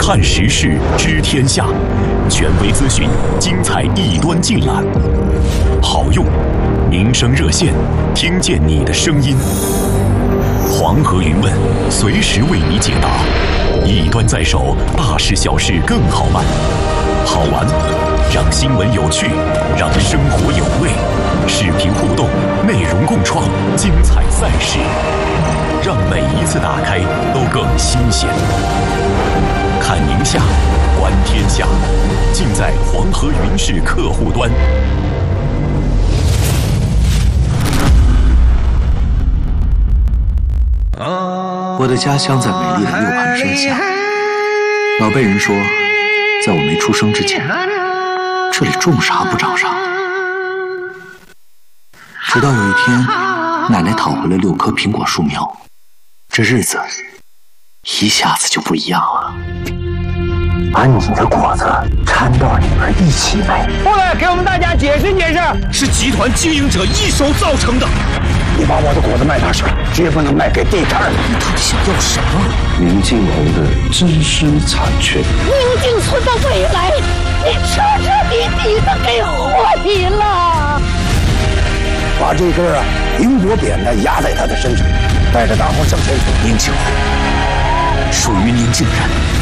看时事，知天下，权威资讯，精彩一端尽览。好用，民生热线，听见你的声音。黄河云问，随时为你解答。一端在手，大事小事更好办。好玩，让新闻有趣，让生活有味。视频互动，内容共创，精彩赛事，让每一次打开都更新鲜。看宁夏，观天下，尽在黄河云视客户端。 我的家乡在美丽的六盘山下。老辈人说，在我没出生之前，这里种啥不长啥。直到有一天，奶奶讨回了6棵苹果树苗，这日子一下子就不一样了。 把你的果子掺到里边一起卖。 过来给我们大家解释解释， 是集团经营者一手造成的。 你把我的果子卖哪去？绝不能卖给地摊。 你到底想要什么？ 宁静红的知识产权。 宁静村的未来，你彻彻底底的给毁了。 把这根苹果扁担压在他的身上，带着大伙向前走。 宁静红属于宁静人。